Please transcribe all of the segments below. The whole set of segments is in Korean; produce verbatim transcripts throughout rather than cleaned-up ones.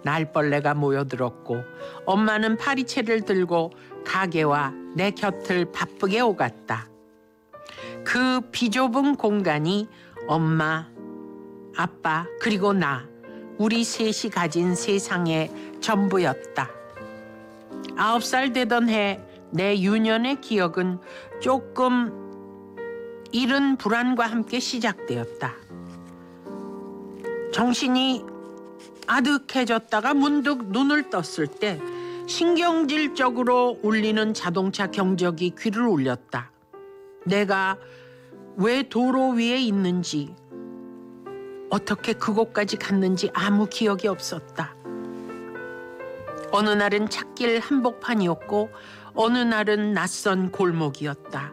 날벌레가 모여들었고 엄마는 파리채를 들고 가게와 내 곁을 바쁘게 오갔다. 그 비좁은 공간이 엄마, 아빠 그리고 나, 우리 셋이 가진 세상의 전부였다. 아홉 살 되던 해 내 유년의 기억은 조금 이른 불안과 함께 시작되었다. 정신이 아득해졌다가 문득 눈을 떴을 때 신경질적으로 울리는 자동차 경적이 귀를 울렸다. 내가 왜 도로 위에 있는지, 어떻게 그곳까지 갔는지 아무 기억이 없었다. 어느 날은 찻길 한복판이었고 어느 날은 낯선 골목이었다.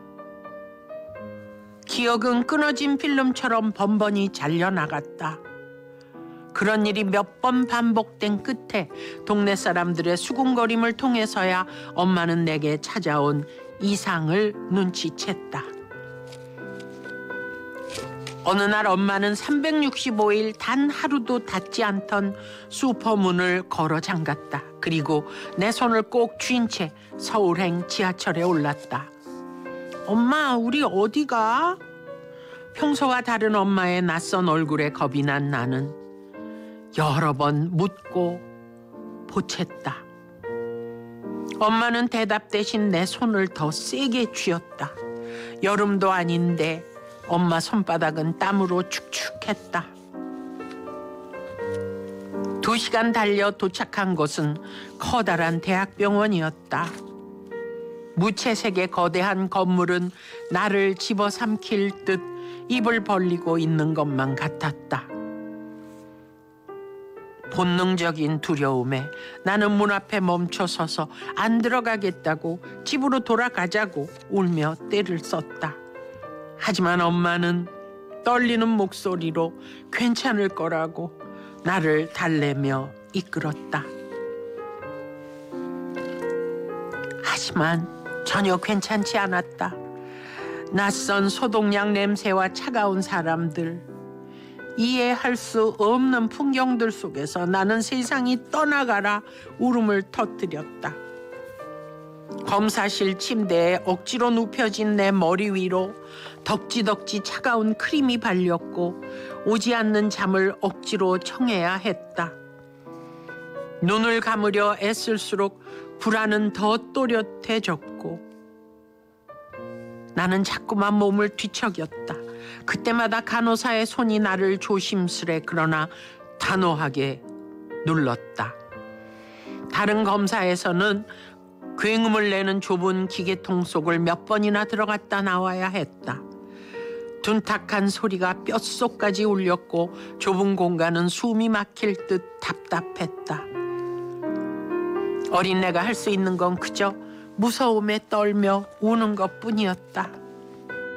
기억은 끊어진 필름처럼 번번이 잘려나갔다. 그런 일이 몇 번 반복된 끝에 동네 사람들의 수군거림을 통해서야 엄마는 내게 찾아온 이상을 눈치챘다. 어느 날 엄마는 삼백육십오 일 단 하루도 닫지 않던 슈퍼문을 걸어 잠갔다. 그리고 내 손을 꼭 쥔 채 서울행 지하철에 올랐다. 엄마, 우리 어디 가? 평소와 다른 엄마의 낯선 얼굴에 겁이 난 나는 여러 번 묻고 보챘다. 엄마는 대답 대신 내 손을 더 세게 쥐었다. 여름도 아닌데 엄마 손바닥은 땀으로 축축했다. 두 시간 달려 도착한 곳은 커다란 대학병원이었다. 무채색의 거대한 건물은 나를 집어삼킬 듯 입을 벌리고 있는 것만 같았다. 본능적인 두려움에 나는 문 앞에 멈춰서서 안 들어가겠다고 집으로 돌아가자고 울며 떼를 썼다. 하지만 엄마는 떨리는 목소리로 괜찮을 거라고 나를 달래며 이끌었다. 하지만 전혀 괜찮지 않았다. 낯선 소독약 냄새와 차가운 사람들, 이해할 수 없는 풍경들 속에서 나는 세상이 떠나가라 울음을 터뜨렸다. 검사실 침대에 억지로 눕혀진 내 머리 위로 덕지덕지 차가운 크림이 발렸고 오지 않는 잠을 억지로 청해야 했다. 눈을 감으려 애쓸수록 불안은 더 또렷해졌고 나는 자꾸만 몸을 뒤척였다. 그때마다 간호사의 손이 나를 조심스레 그러나 단호하게 눌렀다. 다른 검사에서는 굉음을 내는 좁은 기계통 속을 몇 번이나 들어갔다 나와야 했다. 둔탁한 소리가 뼛속까지 울렸고 좁은 공간은 숨이 막힐 듯 답답했다. 어린애가 할 수 있는 건 그저 무서움에 떨며 우는 것뿐이었다.